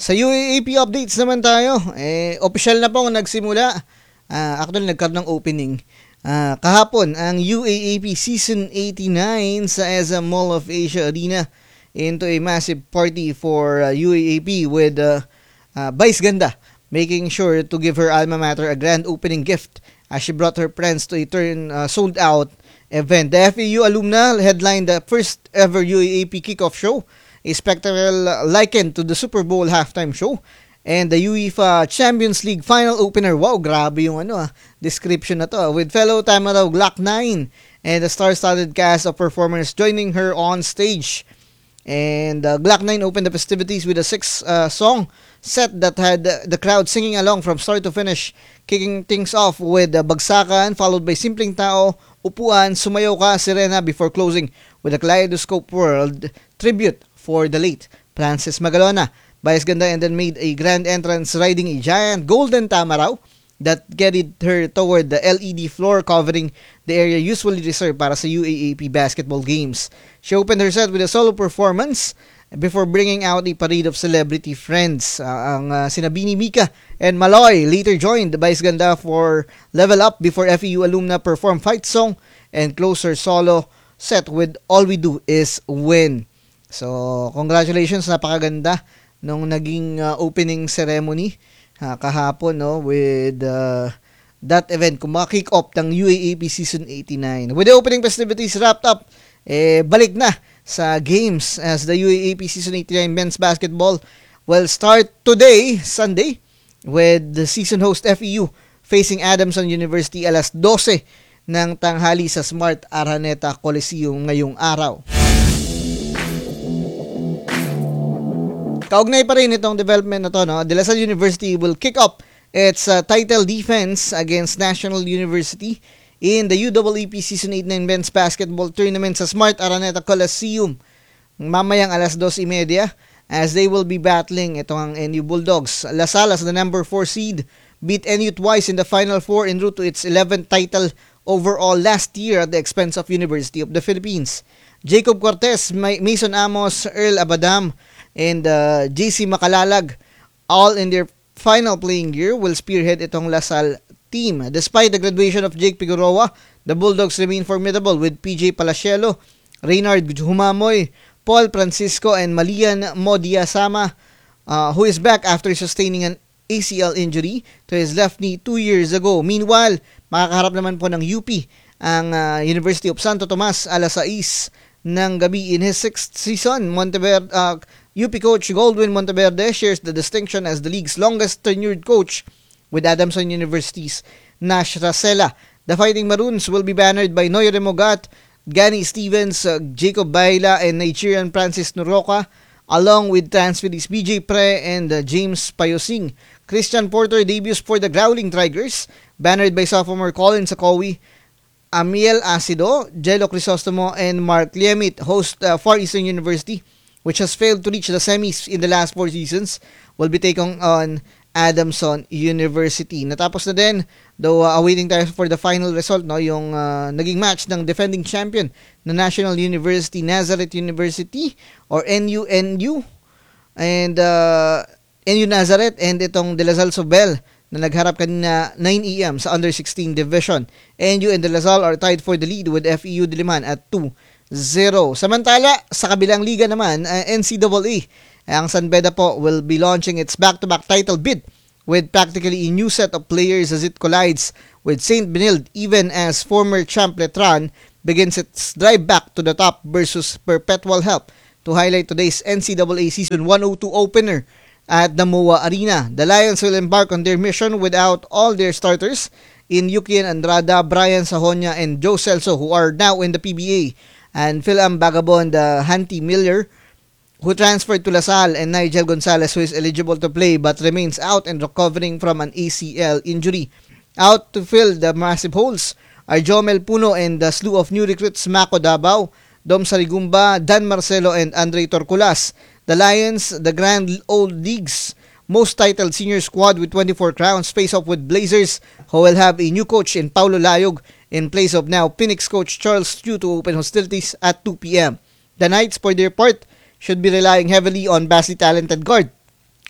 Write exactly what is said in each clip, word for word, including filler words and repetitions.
Sa U A A P updates naman tayo. Eh, official na pong nagsimula. Uh, actually, nagkaroon ng opening. Uh, kahapon, ang U A A P Season eighty-nine sa E S A Mall of Asia Arena into a massive party for uh, U A A P with uh, uh, Vice Ganda making sure to give her alma mater a grand opening gift as she brought her friends to a turn uh, sold-out event. The F A U alumna headlined the first ever U A A P kickoff show, a spectacle likened to the Super Bowl halftime show, and the UEFA Champions League final opener. Wow, grabe yung ano ah, description na to ah, with fellow Tamaraw Glock nine and the star-studded cast of performers joining her on stage. And uh, Glock nine opened the festivities with a six-song uh, set that had uh, the crowd singing along from start to finish, kicking things off with uh, Bagsakan, followed by Simpleng Tao, Upuan, Sumayaw Ka, Sirena, before closing with a Kaleidoscope World tribute for the late Francis Magalona. Vice Ganda and then made a grand entrance riding a giant golden tamaraw that carried her toward the L E D floor covering the area usually reserved para sa U A A P basketball games. She opened her set with a solo performance before bringing out a parade of celebrity friends. Uh, ang uh, sinabini Mika and Maloy later joined Vice Ganda for Level Up before F A U alumna perform Fight Song and close her solo set with All We Do Is Win. So, congratulations, napakaganda nung naging uh, opening ceremony uh, kahapon, no, with uh, that event, kung maka-kick off ng U A A P Season eighty-nine. With the opening festivities wrapped up, eh, balik na sa games as the U A A P Season eighty-nine men's basketball will start today, Sunday, with the season host F E U facing Adamson University alas dose ng tanghali sa Smart Araneta Coliseum ngayong araw. Kaugnay pa rin itong development na to, no? De La Salle University will kick off its uh, title defense against National University in the U A A P Season eighty-nine men's basketball tournament sa Smart Araneta Coliseum mamayang alas dos thirty as they will be battling itong ang N U Bulldogs. La Salle as the number four seed beat N U twice in the Final Four en route to its eleventh title overall last year at the expense of University of the Philippines. Jacob Cortez, Mason Amos, Earl Abadam, and uh, J C Makalalag, all in their final playing year, will spearhead itong La Salle team. Despite the graduation of Jake Figueroa, the Bulldogs remain formidable with P J Palacielo, Reynard Humamoy, Paul Francisco, and Malian Modiasama, uh, who is back after sustaining an A C L injury to his left knee two years ago. Meanwhile, makakaharap naman po ng U P ang uh, University of Santo Tomas alas sais ng gabi in his sixth season. Monteverde, uh, U P coach Goldwyn Monteverde shares the distinction as the league's longest tenured coach with Adamson University's Nash Racela. The Fighting Maroons will be bannered by Noyre Mogat, Gani Stevens, uh, Jacob Baila, and Nigerian Francis Nuroka, along with transferees B J Pre and uh, James Payosing. Christian Porter debuts for the Growling Tigers, bannered by sophomore Colin Sakowi, Amiel Acido, Jello Crisostomo, and Mark Liemit. Host uh, Far Eastern University, which has failed to reach the semis in the last four seasons, will be taking on Adamson University. Natapos na din, though uh, awaiting tayo for the final result, no, yung uh, naging match ng defending champion na National University, Nazareth University, or N U N U, and uh, N U Nazareth, and itong De La Salle Sobel, na nagharap kanina nine a.m. sa under sixteen division. N U and De La Salle are tied for the lead with F E U Diliman at two zero. Samantala, sa kabilang liga naman, uh, N C A A, ang San Beda po will be launching its back-to-back title bid with practically a new set of players as it collides with Saint Benilde, even as former champ Letran begins its drive back to the top versus Perpetual Help to highlight today's N C A A Season one oh two opener at the M O A Arena. The Lions will embark on their mission without all their starters in Yukien Andrada, Brian Sahonia, and Joe Celso, who are now in the P B A, and Philam Bagabon, the Hanty Miller, who transferred to La Salle, and Nigel Gonzalez, who is eligible to play but remains out and recovering from an A C L injury. Out to fill the massive holes are Jomel Puno and the slew of new recruits Mako Davao, Dom Sarigumba, Dan Marcelo, and Andre Torculas. The Lions, the Grand Old League's most titled senior squad with twenty-four crowns, face off with Blazers, who will have a new coach in Paulo Layog in place of now Phoenix coach Charles Stew to open hostilities at two p.m. The Knights, for their part, should be relying heavily on vastly talented guard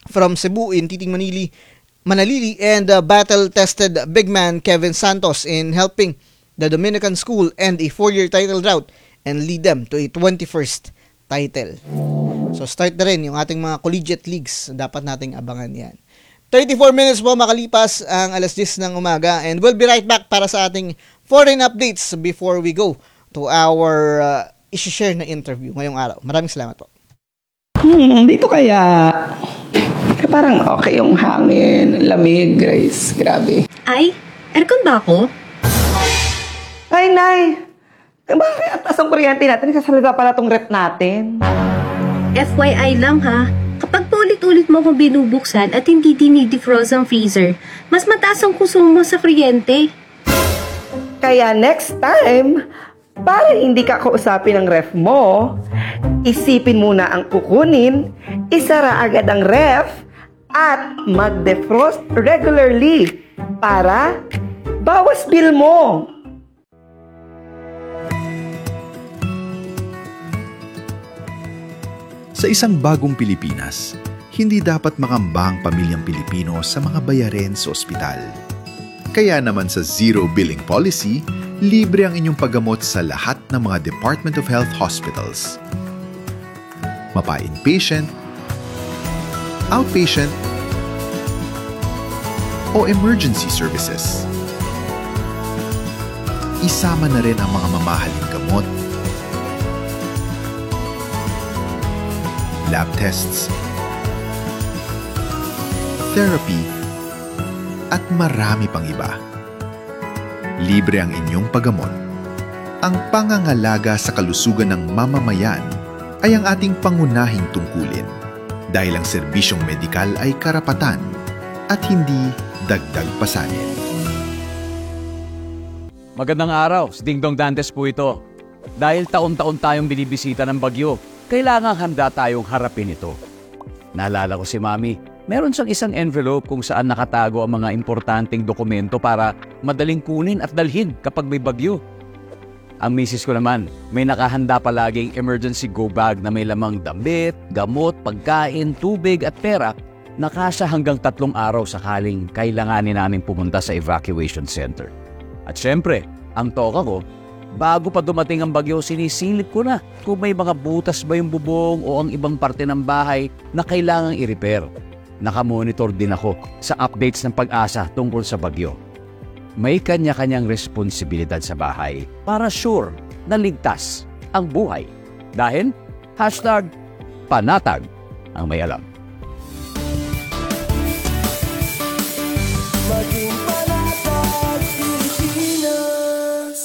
from Cebu in Titing Manili, Manalili, and uh, battle-tested big man Kevin Santos in helping the Dominican school end a four-year title drought and lead them to a twenty-first title. So start na rin yung ating mga collegiate leagues. Dapat nating abangan yan. thirty-four minutes po makalipas ang alas diyes ng umaga, and we'll be right back para sa ating foreign updates before we go to our uh, isi-share na interview ngayong araw. Maraming salamat po. Hmm, dito kaya parang okay yung hangin, lamig, Grace. Grabe. Ay, aircon ba ako? Ay, Nay! Bakit at asang kuryente natin? Kasalita pala tong rep natin. F Y I lang ha, kapag paulit-ulit mo akong binubuksan at hindi dinidefrost ang freezer, mas mataas ang konsumo sa kuryente. Kaya next time, para hindi ka kausapin ng ref mo, isipin muna ang kukunin, isara agad ang ref, at mag-defrost regularly para bawas bill mo. Sa isang bagong Pilipinas, hindi dapat makamba ang pamilyang Pilipino sa mga bayarin sa ospital. Kaya naman sa Zero Billing Policy, libre ang inyong paggamot sa lahat ng mga Department of Health hospitals. Mapa-inpatient, outpatient, o emergency services. Isama na rin ang mga mamahaling gamot, lab tests, therapy, at marami pang iba. Libre ang inyong paggamot. Ang pangangalaga sa kalusugan ng mamamayan ay ang ating pangunahing tungkulin dahil ang serbisyong medikal ay karapatan at hindi dagdag pasanin. Magandang araw, si Dingdong Dantes po ito. Dahil taon-taon tayong binibisita ng bagyo, kailangang handa tayong harapin ito. Naalala ko si Mami, meron siyang isang envelope kung saan nakatago ang mga importanteng dokumento para madaling kunin at dalhin kapag may bagyo. Ang misis ko naman, may nakahanda palaging emergency go bag na may lamang damit, gamot, pagkain, tubig at pera na kasya hanggang tatlong araw sakaling kailanganin namin pumunta sa evacuation center. At syempre, ang toka ko, bago pa dumating ang bagyo, sinisilip ko na kung may mga butas ba yung bubong o ang ibang parte ng bahay na kailangang i-repair. Nakamonitor din ako sa updates ng Pag-asa tungkol sa bagyo. May kanya-kanyang responsibilidad sa bahay para sure na ligtas ang buhay. Dahil, hashtag panatag ang may alam. Maging panatag Pilipinas.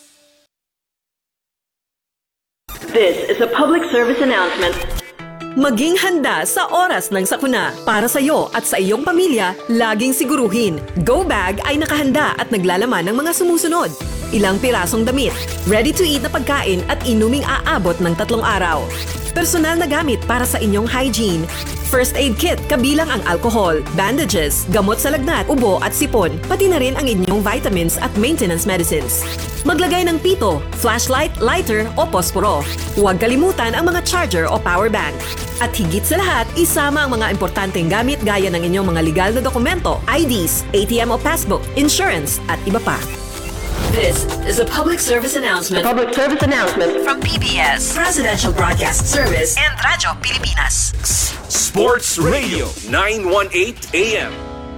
This is a public service announcement. Maging handa sa oras ng sakuna. Para sa iyo at sa iyong pamilya, laging siguruhin. Go Bag ay nakahanda at naglalaman ng mga sumusunod. Ilang pirasong damit, ready-to-eat na pagkain at inuming aabot ng tatlong araw. Personal na gamit para sa inyong hygiene. First aid kit kabilang ang alcohol, bandages, gamot sa lagnat, ubo at sipon, pati na rin ang inyong vitamins at maintenance medicines. Maglagay ng pito, flashlight, lighter o posporo. Huwag kalimutan ang mga charger o power bank. At higit sa lahat, isama ang mga importanteng gamit gaya ng inyong mga legal na dokumento, I Ds, A T M o passbook, insurance at iba pa. This is a public service announcement. Public service announcement From P B S, Presidential Broadcast Service, and Radyo Pilipinas. Sports Radio nine eighteen A M.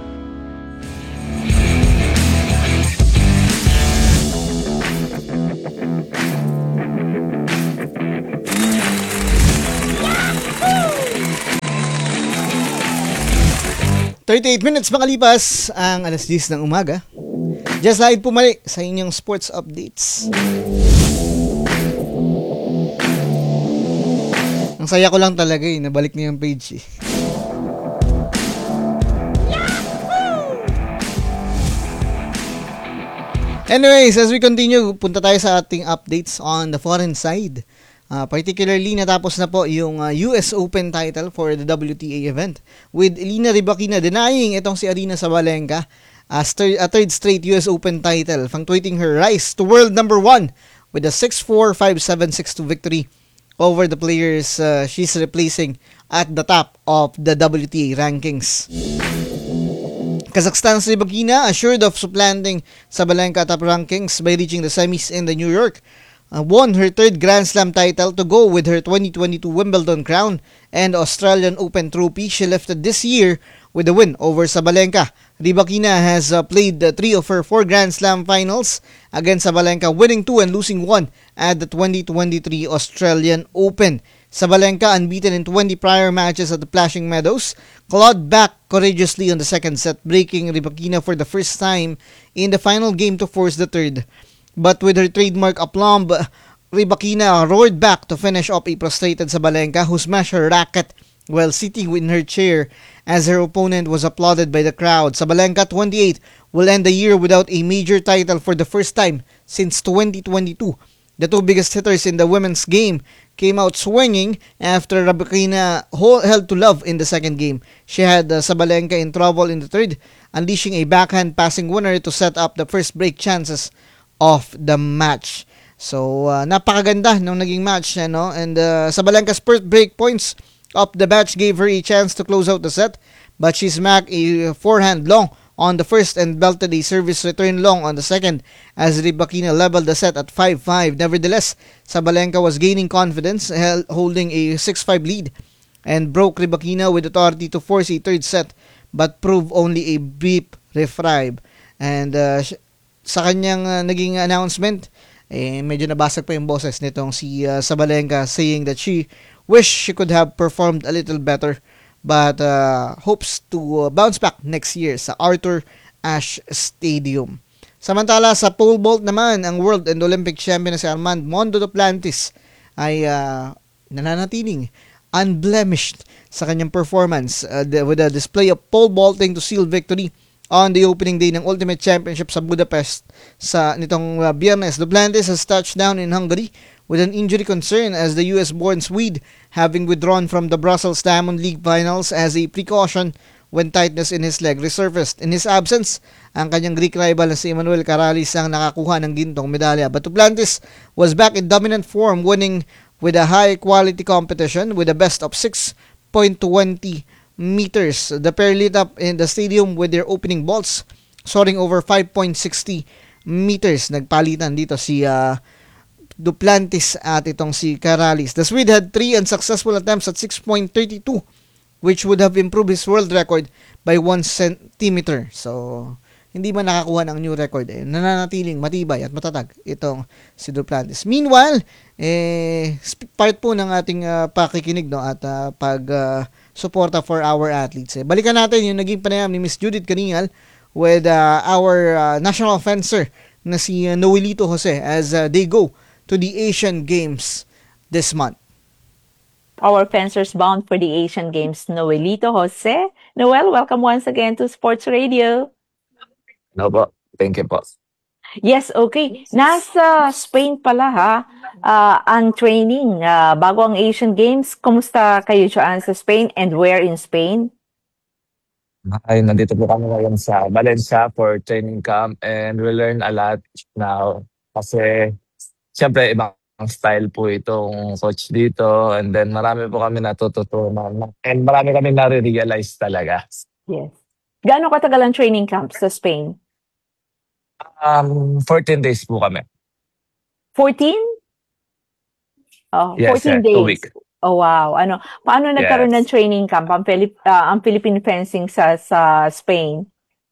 thirty-eight minutes makalipas ang alas diyes ng umaga. Just live po mali sa inyong sports updates. Ang saya ko lang talaga eh, nabalik na yung page eh. Anyways, as we continue, punta tayo sa ating updates on the foreign side. Uh, particularly, natapos na po yung uh, U S Open title for the W T A event with Elina Rybakina denying itong si Aryna Sabalenka a, st- a third straight U S Open title, punctuating her rise to world number one with a six four, five seven, six two victory over the players uh, she's replacing at the top of the W T A rankings. Kazakhstan's Rybakina assured of supplanting Sabalenka top rankings by reaching the semis in the New York. Uh, won her third Grand Slam title to go with her twenty twenty-two Wimbledon crown and Australian Open trophy she lifted this year with a win over Sabalenka. Rybakina has uh, played uh, three of her four Grand Slam finals against Sabalenka, winning two and losing one at the twenty twenty-three Australian Open. Sabalenka, unbeaten in twenty prior matches at the Flashing Meadows, clawed back courageously on the second set, breaking Rybakina for the first time in the final game to force the third. But with her trademark aplomb, Rybakina roared back to finish off a frustrated Sabalenka who smashed her racket while sitting in her chair as her opponent was applauded by the crowd. Sabalenka, twenty-eight, will end the year without a major title for the first time since twenty twenty-two. The two biggest hitters in the women's game came out swinging after Rybakina held to love in the second game. She had uh, Sabalenka in trouble in the third, unleashing a backhand passing winner to set up the first break chances of the match. So, uh, napakaganda nung naging match, ano? And uh, Sabalenka's first break points of the match gave her a chance to close out the set, but she smacked a forehand long on the first and belted a service return long on the second as Rybakina leveled the set at five five. Nevertheless, Sabalenka was gaining confidence, held, holding a six five lead and broke Rybakina with authority to force a third set but proved only a brief reprieve. And uh, sa kanyang uh, naging announcement, eh, medyo nabasag pa yung boses nitong si uh, Sabalenka, saying that she wished she could have performed a little better but uh, hopes to uh, bounce back next year sa Arthur Ashe Stadium. Samantala sa pole vault naman, ang world and Olympic champion na si Armand Mondo Duplantis ay uh, nananatiling unblemished sa kanyang performance uh, with a display of pole vaulting to seal victory on the opening day ng Ultimate Championship sa Budapest sa nitong uh, Biyernes. Duplantis has touched down in Hungary with an injury concern as the U S-born Swede having withdrawn from the Brussels Diamond League finals as a precaution when tightness in his leg resurfaced. In his absence, ang kanyang Greek rival na si Emmanuel Karalis ang nakakuha ng gintong medalya. But Duplantis was back in dominant form, winning with a high-quality competition with a best of six point two zero meters. The pair lit up in the stadium with their opening vaults, soaring over five point six zero meters. Nagpalitan dito si uh, Duplantis at itong si Karalis. The Swede had three unsuccessful attempts at six point three two, which would have improved his world record by one centimeter. So, hindi man nakakuha ng new record. Eh. Nananatiling matibay at matatag itong si Duplantis. Meanwhile, eh, part po ng ating uh, pakikinig, no, at uh, pag uh, suporta for our athletes. Eh. Balikan natin yung naging panayam ni Miss Judith Caningal with uh, our uh, national fencer na si uh, Noelito Jose as uh, they go to the Asian Games this month. Our fencers bound for the Asian Games, Noelito Jose. Noel, welcome once again to Sports Radio. No po. Thank you po. Yes, okay. Nasa Spain pala ha, uh, ang training uh, bago ang Asian Games. Kumusta kayo dyan sa Spain and where in Spain? Ay, nandito po kami ngayon sa Valencia for training camp and we learn a lot now. Kasi, siyempre, ibang style po itong coach dito and then marami po kami natututunan and marami kami nare-realize talaga. Yes. Gaano katagal ang training camp sa Spain? Um, fourteen days po kami. fourteen? Oh, Yes, fourteen sir. Two days. weeks. Oh, wow. Ano, paano nagkaroon Yes. ng training camp ang, Filip, ah, ang Philippine fencing sa sa Spain?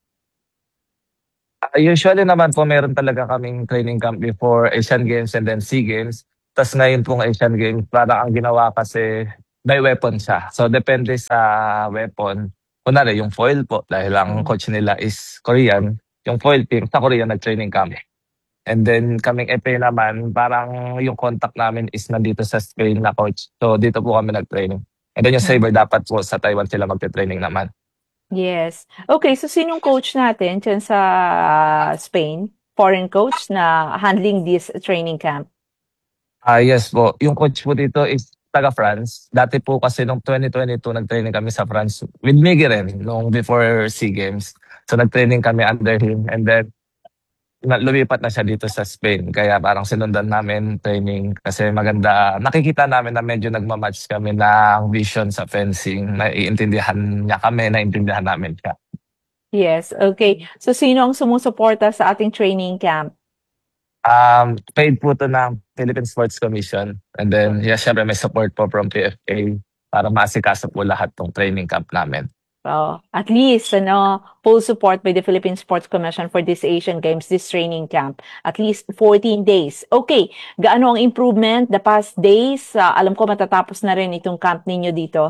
Uh, usually naman po meron talaga kaming training camp before Asian Games and then SEA Games. Tapos ngayon pong Asian Games, parang ang ginawa kasi by weapon siya. So depende sa weapon. Kunwari yung foil po, dahil ang coach nila is Korean, yung foil team sa Korea nag-training camp. And then kaming F A naman, parang yung contact namin is nandito sa Spain na coach. So dito po kami nag-training. And then yung saber dapat po sa Taiwan sila magte-training naman. Yes. Okay, so sinong coach natin dyan sa ah, Spain? Foreign coach na handling this training camp? Ah, yes po. Yung coach po dito is taga France. Dati po kasi nung twenty twenty-two nag-training kami sa France with Miggy rin nung before SEA Games. So nag-training kami under him and then na, lumipat na siya dito sa Spain. Kaya parang sinundan namin training kasi maganda. Nakikita namin na medyo nagmamatch kami ng vision sa fencing. Naiintindihan niya kami, naiintindihan namin siya. Yes, okay. So, sino ang sumusuporta sa ating training camp? Um, paid po to ng Philippine Sports Commission. And then, yeah, syempre may support po from P F A para maasikaso po lahat ng training camp namin. So, at least, ano, full support by the Philippine Sports Commission for this Asian Games, this training camp. At least fourteen days. Okay, gaano ang improvement the past days? Uh, alam ko matatapos na rin itong camp ninyo dito.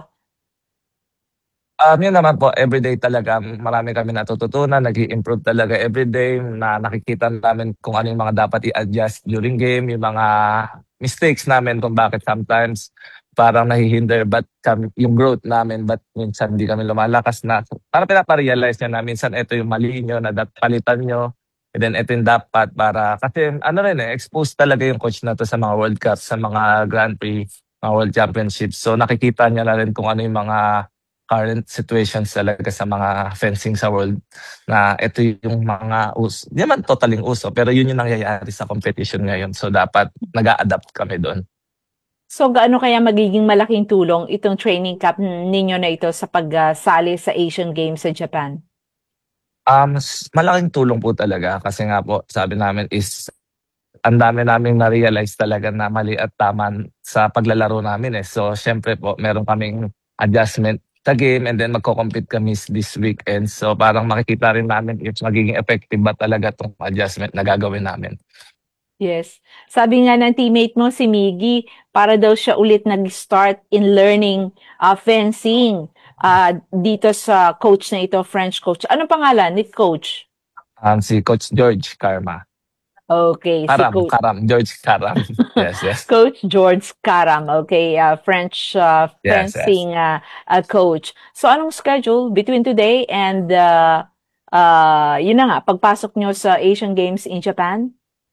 Um, yun naman po, everyday talaga marami kami natututunan, nag improve talaga everyday, na nakikita namin kung ano yung mga dapat i-adjust during game, yung mga mistakes namin kung bakit sometimes parang nahihinder but kami, yung growth namin, but minsan hindi kami lumalakas na. Para pinaparealize niya na minsan ito yung mali nyo, na dapat palitan nyo, and then ito yung dapat para, kasi ano rin eh, expose talaga yung coach na to sa mga World Cup, sa mga Grand Prix, mga World Championships. So nakikita niya na rin kung ano yung mga current situations talaga sa mga fencing sa world, na ito yung mga uso. Hindi naman totaling uso, pero yun yung nangyayari sa competition ngayon. So dapat nag-a-adapt kami doon. So, gaano kaya magiging malaking tulong itong training camp ninyo na ito sa pagsali sa Asian Games sa Japan? Um, s- malaking tulong po talaga kasi nga po, sabi namin is ang dami namin na-realize talaga na mali at tama sa paglalaro namin eh. So, syempre po, meron kaming adjustment sa game and then magko-compete kami this weekend. So, parang makikita rin namin if magiging effective ba talaga itong adjustment na gagawin namin. Yes. Sabi nga ng teammate mo, si Miggy, para daw siya ulit nag-start in learning uh, fencing uh, dito sa coach na ito, French coach. Anong pangalan ni coach? Um, si Coach George Karma. Okay, si Karam, coach. Karam, George Karam. Yes, yes. Coach George Karam, okay, uh, French uh, Yes, yes. fencing uh, uh, coach. So anong schedule between today and uh, uh, yun na nga, pagpasok nyo sa Asian Games in Japan?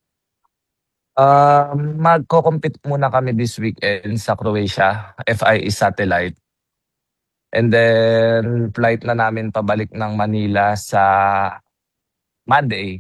Um, magko-compete muna kami this weekend sa Croatia, F I E Satellite. And then, flight na namin pabalik ng Manila sa Monday.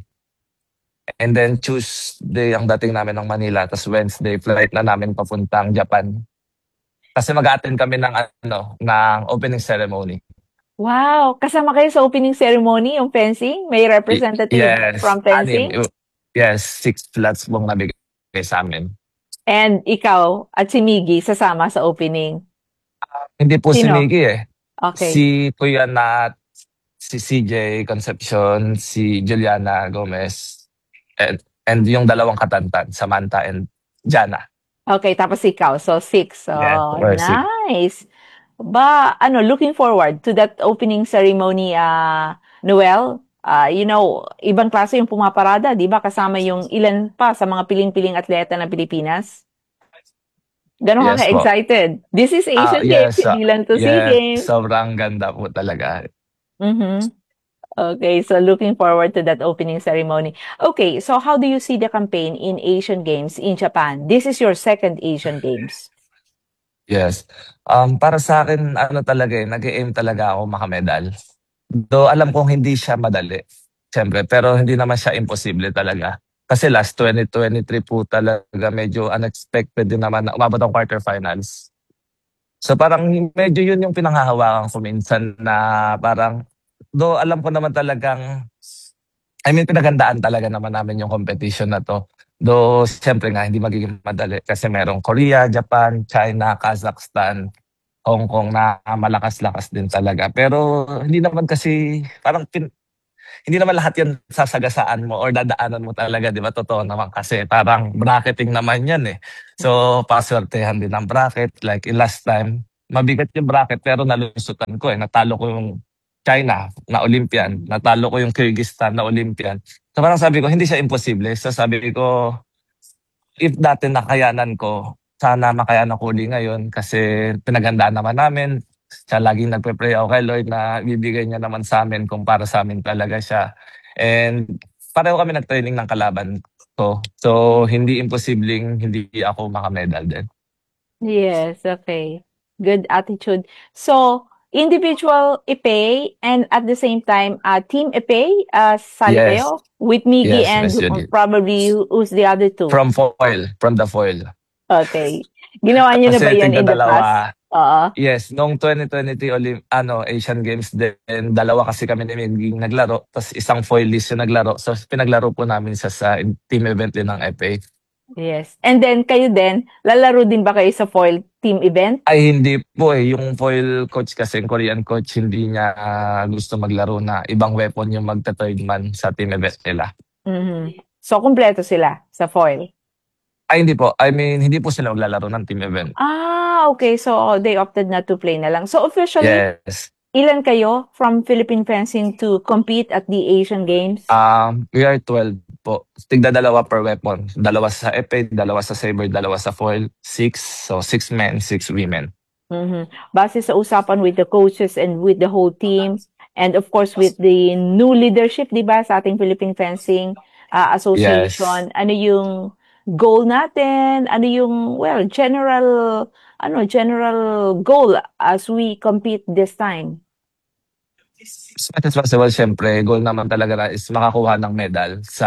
And then, Tuesday ang dating namin ng Manila. Tapos Wednesday, flight na namin papuntang Japan. Kasi mag-attend kami ng, ano, ng opening ceremony. Wow, kasama kayo sa opening ceremony, yung fencing? May representative Yes, from fencing? anim. Yes, six flats mong nabigay sa amin. And ikaw at si Miggy sasama sa opening? Hindi po si Sino? Miggy eh. Okay. Si Kuya Nat, si C J Concepcion, si Juliana Gomez, and, and yung dalawang katantan, Samantha and Jana. Okay, tapos ikaw. So, six. So, Yes, we're six. nice. Ba, ano, looking forward to that opening ceremony, uh, Noel. Uh, you know, ibang klase yung pumaparada, di ba? Kasama yung ilan pa sa mga piling-piling atleta ng Pilipinas. Ganon Yes ka po. excited. This is Ah, Asian yes, Games, hindi lang to SEA yes, Games. sobrang ganda po talaga. Mhm. Okay, so looking forward to that opening ceremony. Okay, so how do you see the campaign in Asian Games in Japan? This is your second Asian Games. Yes. Um, para sa akin, ano talaga eh, nag-aim talaga ako makamedal. Though alam kong hindi siya madali, siyempre, pero hindi naman siya imposible talaga. Kasi last twenty twenty-three po talaga medyo unexpected din naman na umabot ang quarterfinals. So parang medyo yun yung pinanghahawakan ko minsan na parang, though alam ko naman talagang, I mean pinagandaan talaga naman namin yung competition na to. Though siyempre nga hindi magiging madali kasi merong Korea, Japan, China, Kazakhstan, Hong Kong na malakas-lakas din talaga. Pero hindi naman kasi, parang pin, hindi naman lahat yan sasagasaan mo or dadaanan mo talaga, di ba? Totoo naman kasi parang bracketing naman yan eh. So, paswertehan din ang bracket. Like last time, mabigat yung bracket pero nalusutan ko eh. Natalo ko yung China na Olympian. Natalo ko yung Kyrgyzstan na Olympian. So parang sabi ko, hindi siya imposible. So sabi ko, if dati nakayanan ko, sana makayanan ko uli ngayon kasi pinagandaan naman namin. Siya laging nagpe-pray ako kay Lord na bibigay niya naman sa amin kung para sa amin talaga siya. And pareho kami nag-training ng kalaban ko. So hindi imposibleng hindi ako makamedal din. Yes, okay. Good attitude. So, individual epee and at the same time, uh, team epee, uh, sali Yes. kayo with Miggy Yes, and Miss Judith. probably who- who's the other two? From foil, from the foil. Okay. Ginawa niyo na ba Kasi yun in the tigdadalawa. past? Oo. Yes, noong twenty twenty-three Olymp ano, Asian Games din, dalawa kasi kami ni Minging naglaro, tapos isang foilist yung naglaro. So pinaglaro po namin siya sa team event din ng F A. Yes. And then kayo din, lalaro din ba kayo sa foil team event? Ay hindi po eh, yung foil coach kasi, yung Korean coach, hindi niya ah, gusto maglaro na ibang weapon yung magta-third man sa team event nila. Mhm. So, kumpleto sila sa foil? Ay hindi po, I mean hindi po sila maglalaro ng team event. Ah, okay. So, they opted not to play na lang. So, officially, Yes. ilan kayo from Philippine Fencing to compete at the Asian Games? Um, we are twelve po. Tigda dalawa per weapon. Dalawa sa F A, dalawa sa saber, dalawa sa foil. Six. So, six men, six women. Mhm. Base sa usapan with the coaches and with the whole team, and of course with the new leadership, di ba, sa ating Philippine Fencing uh, Association, ano yung goal natin? Ano yung, well, general, ano, general goal as we compete this time? As much as possible, syempre, goal naman talaga na is makakuha ng medal sa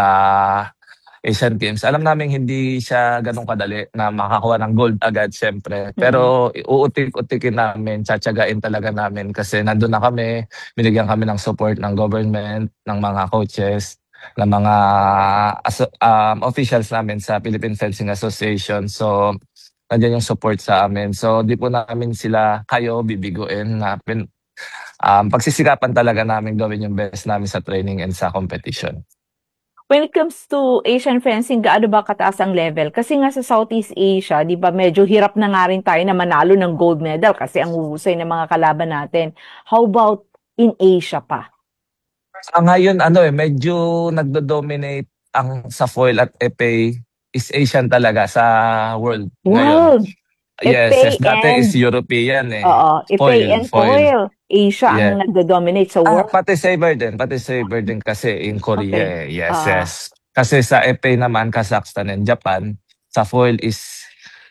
Asian Games. Alam namin hindi siya ganun kadali na makakuha ng gold agad, syempre. Pero uutik-utikin namin, tsatsagain talaga namin kasi nandun na kami, binigyan kami ng support ng government, ng mga coaches, ng mga aso- um, officials namin sa Philippine Fencing Association. So, nandiyan yung support sa amin. So, di po namin sila kayo bibiguin na pin, um, pagsisikapan talaga namin gawin yung best namin sa training and sa competition. When it comes to Asian fencing, gaano ba kataas ang level? Kasi nga sa Southeast Asia, di ba, medyo hirap na nga rin tayo na manalo ng gold medal kasi ang huhusay ng mga kalaban natin. How about in Asia pa? Ah, ngayon, ano eh, medyo nagdo-dominate ang sa foil at F A is Asian talaga sa world ngayon. World! Yes, Epee yes, dati and- is European eh. Oo, epee Foil, and foil. foil. Asia Yeah. ang nagdo-dominate sa Ah, world. pati saber din, pati saber din kasi in Korea eh. Yes, Ah. yes. Kasi sa F A naman, Kazakhstan and Japan, sa foil is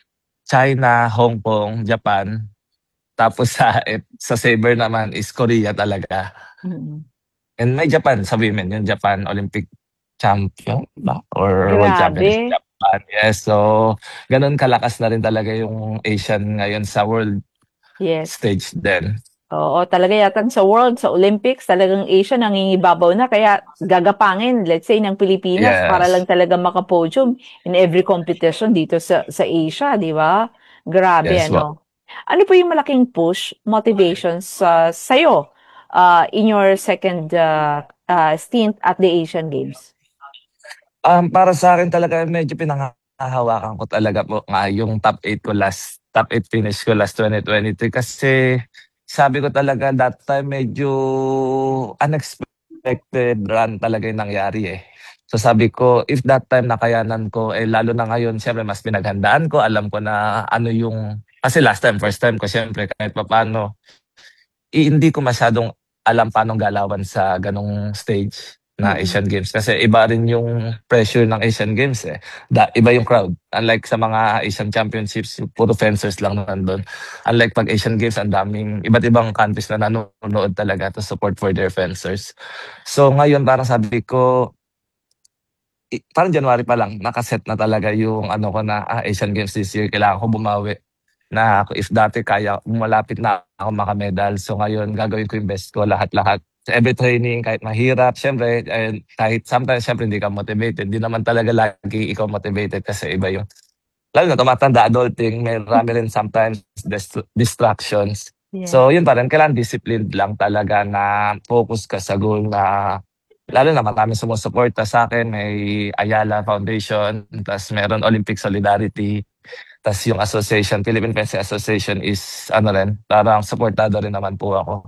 China, Hong Kong, Japan. Tapos sa F- sa saber naman is Korea talaga. Mhm. And may Japan sa women, yung Japan Olympic champion ba? Or world champion is Grabe. Japan. Yes, so ganun kalakas na rin talaga yung Asian ngayon sa world Yes. stage din. Oo, talaga yata sa world, sa Olympics, talagang Asia nangingibabaw na. Kaya gagapangin, let's say, ng Pilipinas Yes. para lang talaga makapodium in every competition dito sa sa Asia, di ba? Grabe, Yes, ano? Ano po yung malaking push, motivation sa sa'yo uh, in your second uh, uh, stint at the Asian Games? Um, para sa akin talaga medyo pinangahawakan ko talaga po nga yung top eight ko last, top eight finish ko last twenty twenty-three kasi sabi ko talaga that time medyo unexpected run talaga yung nangyari eh. So sabi ko, if that time nakayanan ko, eh lalo na ngayon, siyempre mas pinaghandaan ko, alam ko na ano yung, kasi last time, first time ko siyempre kahit pa paano, eh, hindi ko masyadong alam paano galawan sa ganong stage na Mhm. Asian Games. Kasi iba rin yung pressure ng Asian Games eh. Da, iba yung crowd. Unlike sa mga Asian Championships, puro fencers lang nandun. Unlike pag Asian Games, ang daming iba't ibang countries na nanonood talaga to support for their fencers. So ngayon parang sabi ko, i- parang January pa lang, nakaset na talaga yung ano ko na ah, Asian Games this year. Kailangan ko bumawi na ako, if dati kaya, malapit na ako makamedal. So ngayon, gagawin ko yung best ko lahat-lahat. Sa every training, kahit mahirap, syempre, eh, kahit sometimes, syempre, hindi ka motivated. Hindi naman talaga lagi ikaw motivated kasi iba yung, lalo na tumatanda, adulting, may marami rin sometimes dist- distractions. Yeah. So yun pa rin, kailangan disciplined lang talaga na focus ka sa goal na, lalo na maraming sumusuporta sa akin, may Ayala Foundation, tas meron Olympic Solidarity, tas yung association, Philippine Fencing Association is ano rin, parang supportado rin naman po ako.